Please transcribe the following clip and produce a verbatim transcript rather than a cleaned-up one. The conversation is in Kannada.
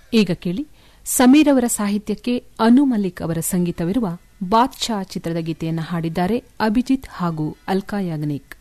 ಈಗ ಕೇಳಿ ಸಮೀರ್ ಅವರ ಸಾಹಿತ್ಯಕ್ಕೆ ಅನು ಮಲ್ಲಿಕ್ ಅವರ ಸಂಗೀತವಿರುವ ಬಾದ್ಶಾ ಚಿತ್ರದ ಗೀತೆಯನ್ನು ಹಾಡಿದ್ದಾರೆ ಅಭಿಜಿತ್ ಹಾಗೂ ಅಲ್ಕಾ ಯಾಗ್ನಿಕ್.